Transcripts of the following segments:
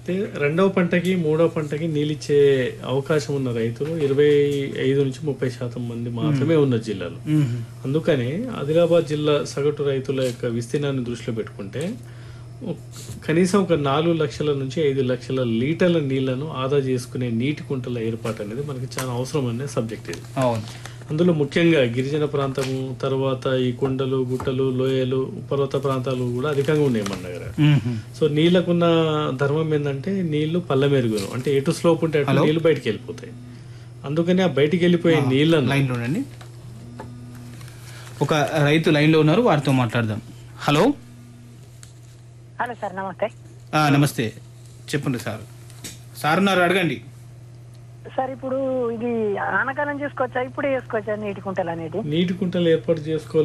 అయితే రెండవ పంటకి మూడవ పంటకి నీళ్ళిచ్చే అవకాశం ఉన్న రైతులు 25-30% మంది మాత్రమే ఉన్న జిల్లాలో. అందుకని ఆదిలాబాద్ జిల్లా సగటు రైతుల యొక్క విస్తీర్ణాన్ని దృష్టిలో పెట్టుకుంటే కనీసం ఒక 4 లక్షల నుంచి 5 లక్షల లీటర్ల నీళ్లను ఆదా చేసుకునే నీటి కుంటల ఏర్పాటు అనేది మనకి చాలా అవసరం అనే సబ్జెక్ట్ ఇది. అందులో ముఖ్యంగా గిరిజన ప్రాంతము, తర్వాత ఈ కొండలు, గుట్టలు, లోయలు, పర్వత ప్రాంతాలు కూడా అధికంగా ఉన్నాయి మన దగ్గర. సో నీళ్ళకున్న ధర్మం ఏంటంటే నీళ్లు పళ్ళ మెరుగును, అంటే ఎటు స్లోప్ ఉంటే అటు నీళ్లు బయటికి వెళ్ళిపోతాయి. అందుకని ఆ బయటికి వెళ్ళిపోయే నీళ్ళను లైన్లోనండి ఒక రైతు లైన్లో ఉన్నారు, వారితో మాట్లాడదాం. హలో హలో సార్, నమస్తే. నమస్తే, చెప్పండి సార్. సార్ ఉన్నారు, అడగండి సార్. ఇప్పుడు ఇది ఆనకాలం చేసుకోవచ్చా, ఇప్పుడే చేసుకోవచ్చా నీటి కుంటలు అనేది? నీటి కుంటలు ఏర్పాటు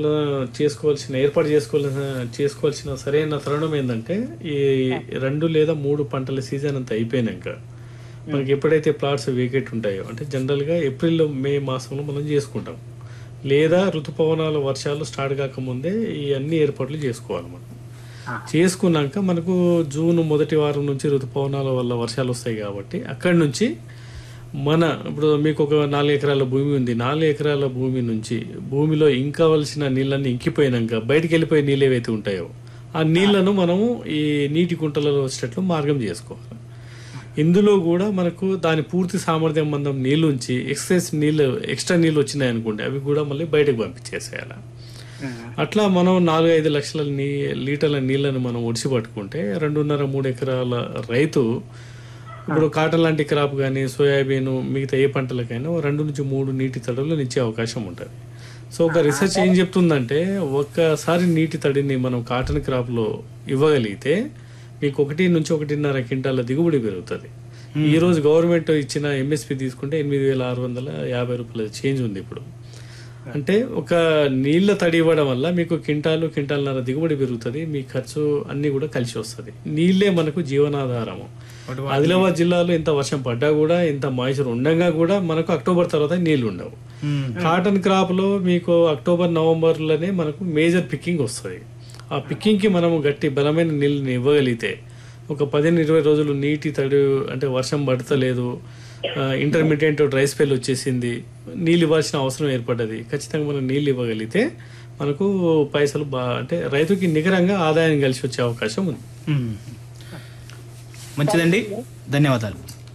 చేసుకోవాల్సిన సరైన తరుణం ఏంటంటే ఈ 2 లేదా 3 పంటల సీజన్ అంతా అయిపోయినాక మనకి ఎప్పుడైతే ప్లాట్స్ వేకెట్ ఉంటాయో, అంటే జనరల్గా ఏప్రిల్ మే మాసంలో మనం చేసుకుంటాం, లేదా ఋతుపవనాల వర్షాలు స్టార్ట్ కాకముందే ఈ అన్ని ఏర్పాట్లు చేసుకోవాలి. మనం చేసుకున్నాక మనకు జూన్ మొదటి వారం నుంచి ఋతుపవనాల వల్ల వర్షాలు వస్తాయి కాబట్టి అక్కడి నుంచి ఇప్పుడు మీకు ఒక 4 ఎకరాల భూమి ఉంది. 4 ఎకరాల భూమి నుంచి భూమిలో ఇంకవలసిన నీళ్ళని ఇంకిపోయినాక బయటికి వెళ్ళిపోయే నీళ్ళు ఏవైతే ఉంటాయో ఆ నీళ్లను మనము ఈ నీటి కుంటలలో వచ్చేటట్లు మార్గం చేసుకోవాలి. ఇందులో కూడా మనకు దాని పూర్తి సామర్థ్యం మందం నీళ్ళు ఉంచి ఎక్స్ట్రా నీళ్ళు వచ్చినాయి అనుకోండి, అవి కూడా మళ్ళీ బయటకు పంపించేసేయాలి. అట్లా మనం 4-5 లక్షల లీటర్ల నీళ్లను మనం ఒడిసి పట్టుకుంటే 2.5-3 ఎకరాల రైతు ఇప్పుడు కాటన్ లాంటి క్రాప్ కానీ, సోయాబీన్, మిగతా ఏ పంటలకైనా 2-3 నీటి తడులు ఇచ్చే అవకాశం ఉంటుంది. సో ఒక రీసెర్చ్ ఏం చెప్తుందంటే ఒక్కసారి నీటి తడిని మనం కాటన్ క్రాప్లో ఇవ్వగలిగితే మీకు 1-1.5 క్వింటాల దిగుబడి పెరుగుతుంది. ఈ రోజు గవర్నమెంట్ ఇచ్చిన ఎంఎస్పి తీసుకుంటే 8,650 రూపాయల చేంజ్ ఉంది ఇప్పుడు. అంటే ఒక నీళ్ల తడి ఇవ్వడం వల్ల మీకు క్వింటాలున్నర దిగుబడి పెరుగుతుంది, మీ ఖర్చు అన్ని కూడా కలిసి వస్తుంది. నీళ్లే మనకు జీవనాధారము. ఆదిలాబాద్ జిల్లాలో ఇంత వర్షం పడ్డా కూడా, ఇంత మాయిశ్చర్ ఉండగా కూడా మనకు అక్టోబర్ తర్వాత నీళ్లు ఉండవు. కాటన్ క్రాప్ లో మీకు అక్టోబర్-నవంబర్లోనే మనకు మేజర్ పిక్కింగ్ వస్తుంది. ఆ పిక్కింగ్ కి మనము గట్టి బలమైన నీళ్ళని ఇవ్వగలిగితే ఒక 15-20 రోజులు నీటి తడి, అంటే వర్షం పడతలేదు, ఇంటర్మీడియట్ డ్రై స్పెల్ వచ్చేసింది, నీళ్ళు ఇవ్వాల్సిన అవసరం ఏర్పడ్డది, ఖచ్చితంగా మనం నీళ్ళు ఇవ్వగలిగితే మనకు పైసలు అంటే రైతుకి నికరంగా ఆదాయం కలిసి వచ్చే అవకాశం ఉంది. మంచిదండి, ధన్యవాదాలు.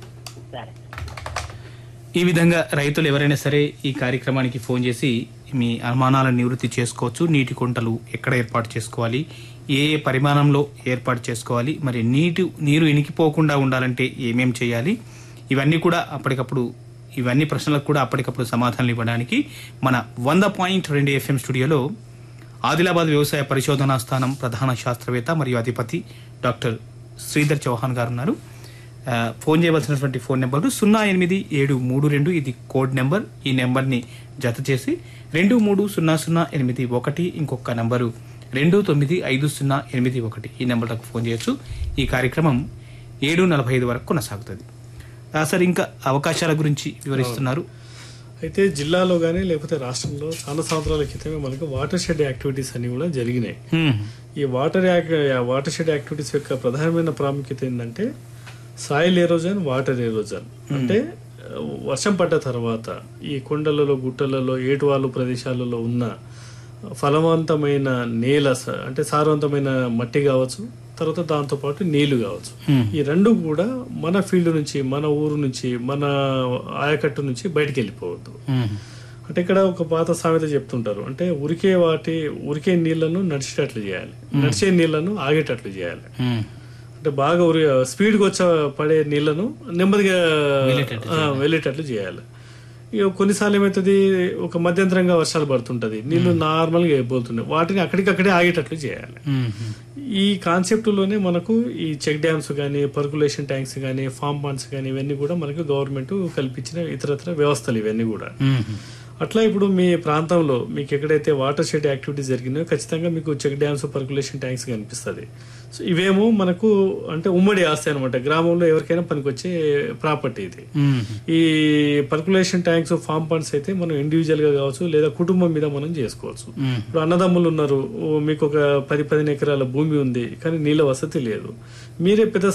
ఈ విధంగా రైతులు ఎవరైనా సరే ఈ కార్యక్రమానికి ఫోన్ చేసి మీ అనుమానాలను నివృత్తి చేసుకోవచ్చు. నీటి కుంటలు ఎక్కడ ఏర్పాటు చేసుకోవాలి, ఏ ఏ పరిమాణంలో ఏర్పాటు చేసుకోవాలి, మరి నీరు ఇనికిపోకుండా ఉండాలంటే ఏమేం చేయాలి, ఇవన్నీ ప్రశ్నలకు కూడా అప్పటికప్పుడు సమాధానాలు ఇవ్వడానికి మన 100.2 FM స్టూడియోలో ఆదిలాబాద్ వ్యవసాయ పరిశోధనా స్థానం ప్రధాన శాస్త్రవేత్త మరియు అధిపతి డాక్టర్ శ్రీధర్ చౌహాన్ గారు ఉన్నారు. ఫోన్ చేయవలసినటువంటి ఫోన్ నెంబర్ 08732, ఇది కోడ్ నెంబర్. ఈ నెంబర్ని జత చేసి 230081, ఇంకొక నెంబరు 295081, ఈ నెంబర్లకు ఫోన్ చేయొచ్చు. ఈ కార్యక్రమం 7:45 వరకు కొనసాగుతుంది. సార్, ఇంకా అవకాశాల గురించి వివరిస్తున్నారు. అయితే జిల్లాలో కానీ లేకపోతే రాష్ట్రంలో చాలా సంవత్సరాల క్రితమే మనకు వాటర్ షెడ్ యాక్టివిటీస్ అన్ని కూడా జరిగినాయి. ఈ వాటర్ షెడ్ యాక్టివిటీస్ యొక్క ప్రధానమైన ప్రాముఖ్యత ఏంటంటే సాయిల్ ఎరోజన్, వాటర్ ఎరోజన్. అంటే వర్షం పడ్డ తర్వాత ఈ కొండలలో, గుట్టలలో, ఏటువాలు ప్రదేశాలలో ఉన్న ఫలవంతమైన నేల, అంటే సారవంతమైన మట్టి కావచ్చు, తర్వాత దాంతోపాటు నీళ్లు కావచ్చు, ఈ రెండు కూడా మన ఫీల్డ్ నుంచి, మన ఊరు నుంచి, మన ఆయకట్టు నుంచి బయటికి వెళ్ళిపోవద్దు. అంటే ఇక్కడ ఒక పాత సామెత చెప్తుంటారు, అంటే ఉరికే నీళ్లను నడిచేటట్లు చేయాలి, నడిచే నీళ్లను ఆగేటట్లు చేయాలి. అంటే బాగా స్పీడ్గా పడే నీళ్లను నెమ్మదిగా వెళ్ళేటట్లు చేయాలి. ఇక కొన్నిసార్లు ఏమవుతుంది, ఒక మధ్యంతరంగా వర్షాలు పడుతుంటది, నీళ్లు నార్మల్గా అయిపోతున్నాయి, వాటిని అక్కడికక్కడే ఆగేటట్లు చేయాలి. ఈ కాన్సెప్ట్లోనే మనకు ఈ చెక్ డ్యామ్స్ కానీ, పర్కులేషన్ ట్యాంక్స్ కానీ, ఫామ్ పాండ్స్ కానీ, ఇవన్నీ కూడా మనకు గవర్నమెంట్ కల్పించిన ఇతరత్ర వ్యవస్థలు ఇవన్నీ కూడా. అట్లా ఇప్పుడు మీ ప్రాంతంలో మీకు ఎక్కడైతే వాటర్ షెడ్ యాక్టివిటీస్ జరిగినాయో ఖచ్చితంగా మీకు చెక్ డ్యామ్స్, పర్కులేషన్ ట్యాంక్స్ కనిపిస్తుంది. సో ఇవేమో మనకు అంటే ఉమ్మడి ఆస్తి అనమాట, గ్రామంలో ఎవరికైనా పనికొచ్చే ప్రాపర్టీ ఇది. ఈ పర్కులేషన్ ట్యాంక్స్, ఫామ్ పాండ్స్ అయితే మనం ఇండివిజువల్ గా కావచ్చు లేదా కుటుంబం మీద మనం చేసుకోవచ్చు. ఇప్పుడు అన్నదమ్ములు ఉన్నారు, మీకు ఒక 10-15 ఎకరాల భూమి ఉంది కానీ నీళ్ళ వసతి లేదు, మీరే పెద్ద